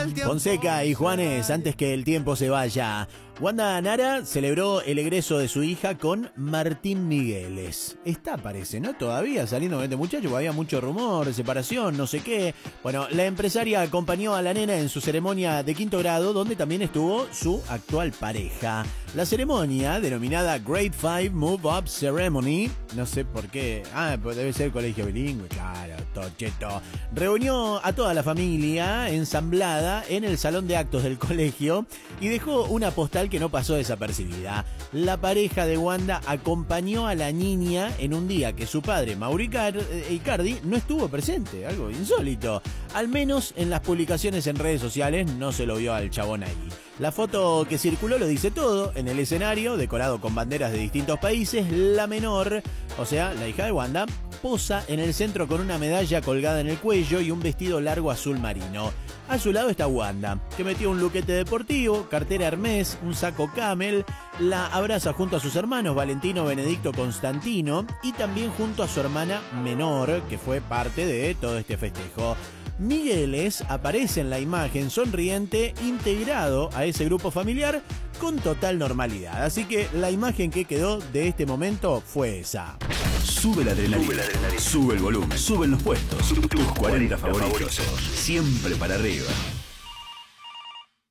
Fonseca y Juanes, antes que el tiempo se vaya. Wanda Nara celebró el egreso de su hija con Martín Migueles. Está, parece, ¿no? Todavía saliendo con este muchacho, porque había mucho rumor, separación, no sé qué. Bueno, la empresaria acompañó a la nena en su ceremonia de 5º grado, donde también estuvo su actual pareja. La ceremonia, denominada Grade 5 Move Up Ceremony, no sé por qué, pues debe ser colegio bilingüe, claro, tocheto, reunió a toda la familia ensamblada en el salón de actos del colegio y dejó una postal que no pasó desapercibida. La pareja de Wanda acompañó a la niña en un día que su padre, Mauro Icardi, no estuvo presente, algo insólito. Al menos en las publicaciones en redes sociales no se lo vio al chabón ahí. La foto que circuló lo dice todo. En el escenario, decorado con banderas de distintos países, la menor, o sea, la hija de Wanda, posa en el centro con una medalla colgada en el cuello y un vestido largo azul marino. A su lado está Wanda, que metió un luquete deportivo, cartera Hermès, un saco Camel, la abraza junto a sus hermanos Valentino, Benedicto, Constantino y también junto a su hermana menor, que fue parte de todo este festejo. Migueles aparece en la imagen sonriente, integrado a ese grupo familiar con total normalidad. Así que la imagen que quedó de este momento fue esa. Sube la adrenalina, sube el volumen, suben los puestos, tus 40 favoritos, siempre para arriba.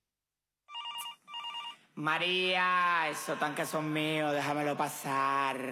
María, esos tanques son míos, déjamelo pasar.